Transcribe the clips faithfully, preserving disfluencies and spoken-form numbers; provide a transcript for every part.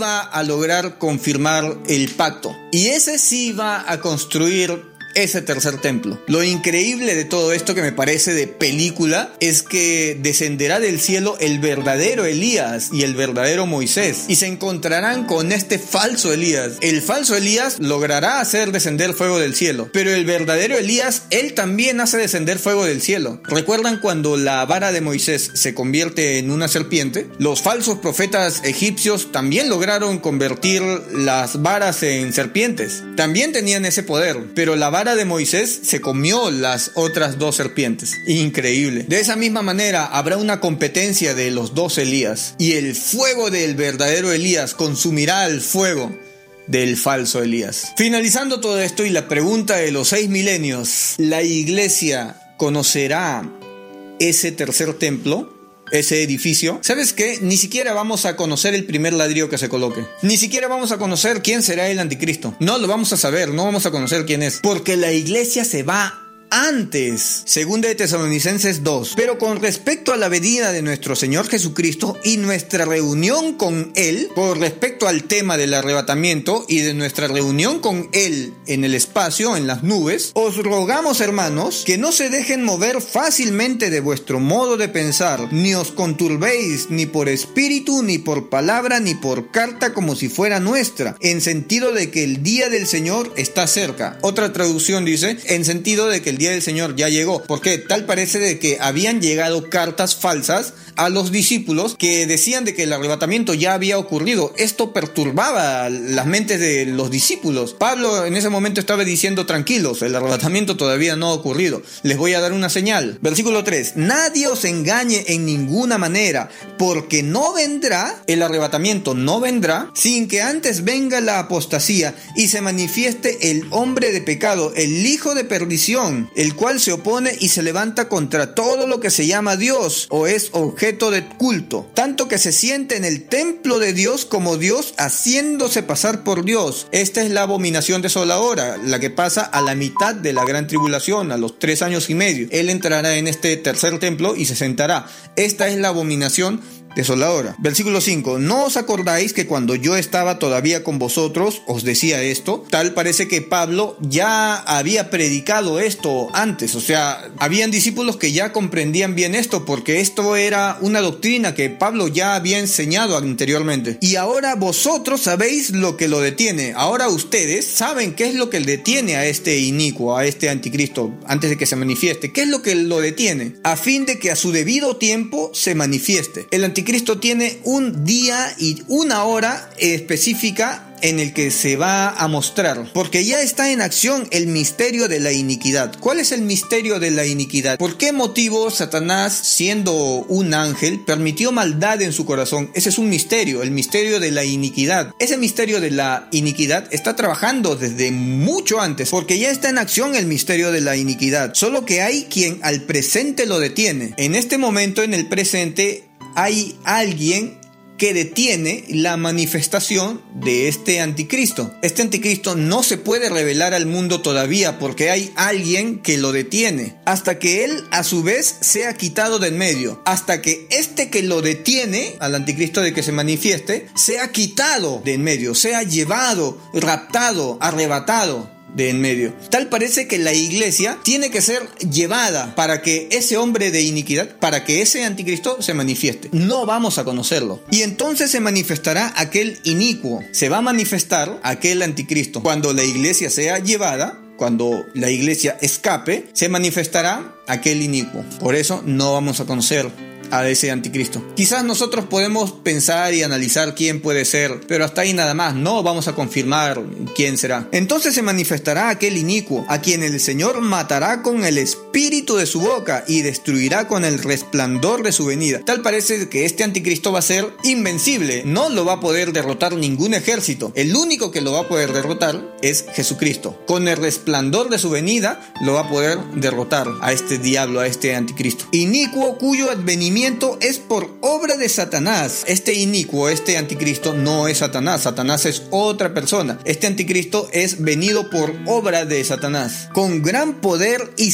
iba a lograr confirmar el pacto. Y ese sí iba a construir ese tercer templo. Lo increíble de todo esto, que me parece de película, es que descenderá del cielo el verdadero Elías y el verdadero Moisés, y se encontrarán con este falso Elías. El falso Elías logrará hacer descender fuego del cielo, pero el verdadero Elías, él también hace descender fuego del cielo. ¿Recuerdan cuando la vara de Moisés se convierte en una serpiente? Los falsos profetas egipcios también lograron convertir las varas en serpientes. También tenían ese poder, pero la vara de Moisés se comió las otras dos serpientes. Increíble. De esa misma manera habrá una competencia de los dos Elías, y el fuego del verdadero Elías consumirá el fuego del falso Elías. Finalizando todo esto y la pregunta de los seis milenios, ¿la iglesia conocerá ese tercer templo? Ese edificio. ¿Sabes qué? Ni siquiera vamos a conocer el primer ladrillo que se coloque. Ni siquiera vamos a conocer quién será el anticristo. No lo vamos a saber, no vamos a conocer quién es. Porque la iglesia se va antes. Segunda de Tesalonicenses dos. Pero con respecto a la venida de nuestro Señor Jesucristo y nuestra reunión con Él, por respecto al tema del arrebatamiento y de nuestra reunión con Él en el espacio, en las nubes, os rogamos, hermanos, que no se dejen mover fácilmente de vuestro modo de pensar, ni os conturbéis ni por espíritu, ni por palabra, ni por carta como si fuera nuestra, en sentido de que el día del Señor está cerca. Otra traducción dice, en sentido de que el día del Señor ya llegó, porque tal parece de que habían llegado cartas falsas a los discípulos que decían de que el arrebatamiento ya había ocurrido. Esto perturbaba las mentes de los discípulos. Pablo en ese momento estaba diciendo, tranquilos, el arrebatamiento todavía no ha ocurrido, les voy a dar una señal. Versículo tres, nadie os engañe en ninguna manera, porque no vendrá, el arrebatamiento no vendrá, sin que antes venga la apostasía y se manifieste el hombre de pecado, el hijo de perdición, el cual se opone y se levanta contra todo lo que se llama Dios o es objeto de culto, tanto que se siente en el templo de Dios como Dios, haciéndose pasar por Dios. Esta es la abominación desoladora, la que pasa a la mitad de la gran tribulación, a los tres años y medio. Él entrará en este tercer templo y se sentará. Esta es la abominación desoladora. Versículo cinco. ¿No os acordáis que cuando yo estaba todavía con vosotros os decía esto? Tal parece que Pablo ya había predicado esto antes. O sea, habían discípulos que ya comprendían bien esto, porque esto era una doctrina que Pablo ya había enseñado anteriormente. Y ahora vosotros sabéis lo que lo detiene. Ahora ustedes saben qué es lo que detiene a este inicuo, a este anticristo, antes de que se manifieste. ¿Qué es lo que lo detiene? A fin de que a su debido tiempo se manifieste. El anticristo Cristo tiene un día y una hora específica en el que se va a mostrar, porque ya está en acción el misterio de la iniquidad. ¿Cuál es el misterio de la iniquidad? ¿Por qué motivo Satanás, siendo un ángel, permitió maldad en su corazón? Ese es un misterio, el misterio de la iniquidad. Ese misterio de la iniquidad está trabajando desde mucho antes, porque ya está en acción el misterio de la iniquidad, solo que hay quien al presente lo detiene. En este momento, en el presente, hay alguien que detiene la manifestación de este anticristo. Este anticristo no se puede revelar al mundo todavía, porque hay alguien que lo detiene, hasta que él a su vez sea quitado del medio, hasta que este que lo detiene al anticristo de que se manifieste sea quitado de en medio, sea llevado, raptado, arrebatado de en medio. Tal parece que la iglesia tiene que ser llevada para que ese hombre de iniquidad, para que ese anticristo se manifieste. No vamos a conocerlo. Y entonces se manifestará aquel inicuo. Se va a manifestar aquel anticristo. Cuando la iglesia sea llevada, cuando la iglesia escape, se manifestará aquel inicuo. Por eso no vamos a conocer a ese anticristo. Quizás nosotros podemos pensar y analizar quién puede ser, pero hasta ahí nada más. No vamos a confirmar quién será. Entonces se manifestará aquel inicuo, a quien el Señor matará con el espíritu de su boca y destruirá con el resplandor de su venida. Tal parece que este anticristo va a ser invencible. No lo va a poder derrotar ningún ejército. El único que lo va a poder derrotar es Jesucristo. Con el resplandor de su venida lo va a poder derrotar a este diablo, a este anticristo. Inicuo cuyo advenimiento es por obra de Satanás. Este inicuo, este anticristo no es Satanás. Satanás es otra persona. Este anticristo es venido por obra de Satanás, con gran poder y señales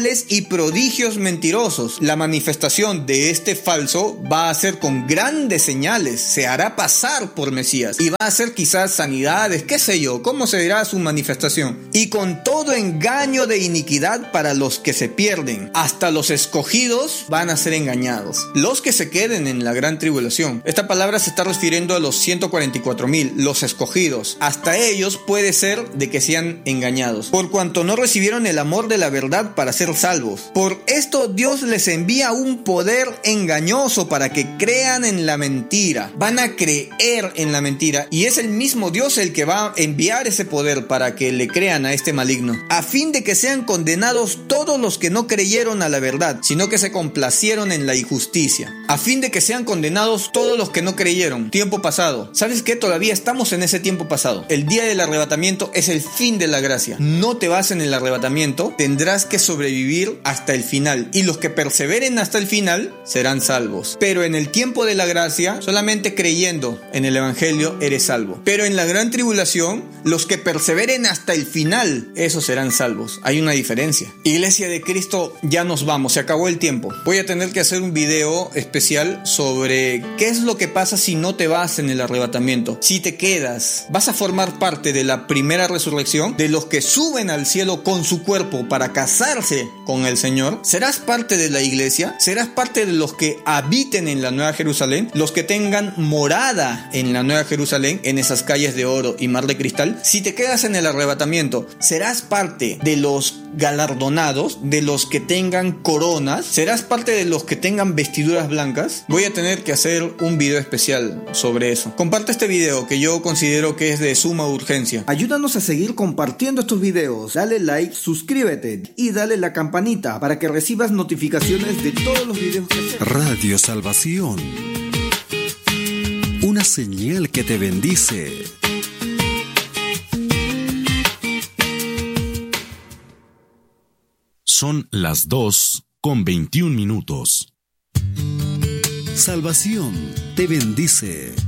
señales y prodigios mentirosos. La manifestación de este falso va a ser con grandes señales, se hará pasar por Mesías y va a ser quizás sanidades, qué sé yo, cómo se dirá su manifestación. Y con todo engaño de iniquidad para los que se pierden, hasta los escogidos van a ser engañados. Los que se queden en la gran tribulación. Esta palabra se está refiriendo a los ciento cuarenta y cuatro mil, los escogidos. Hasta ellos puede ser de que sean engañados, por cuanto no recibieron el amor de la verdad para ser salvos. Por esto Dios les envía un poder engañoso para que crean en la mentira. Van a creer en la mentira y es el mismo Dios el que va a enviar ese poder para que le crean a este maligno, a fin de que sean condenados todos los que no creyeron a la verdad, sino que se complacieron en la injusticia. A fin de que sean condenados todos los que no creyeron. Tiempo pasado. ¿Sabes qué? Todavía estamos en ese tiempo pasado. El día del arrebatamiento es el fin de la gracia. No te vas en el arrebatamiento, tendrás que sobrevivir hasta el final. Y los que perseveren hasta el final serán salvos. Pero en el tiempo de la gracia, solamente creyendo en el evangelio eres salvo. Pero en la gran tribulación, los que perseveren hasta el final, esos serán salvos. Hay una diferencia. Iglesia de Cristo, ya nos vamos, se acabó el tiempo. Voy a tener que hacer un video especial sobre qué es lo que pasa si no te vas en el arrebatamiento. Si te quedas, vas a formar parte de la primera resurrección, de los que suben al cielo con su cuerpo para casarse con el Señor. Serás parte de la iglesia, serás parte de los que habiten en la Nueva Jerusalén, los que tengan morada en la Nueva Jerusalén, en esas calles de oro y mar de cristal. Si te quedas en el arrebatamiento, serás parte de los galardonados, de los que tengan coronas, serás parte de los que tengan vestiduras blancas. Voy a tener que hacer un video especial sobre eso. Comparte este video que yo considero que es de suma urgencia. Ayúdanos a seguir compartiendo estos videos. Dale like, suscríbete y dale la campanita para que recibas notificaciones de todos los videos que hacemos. Radio Salvación, una señal que te bendice. Son las dos con veintiún minutos. Salvación te bendice.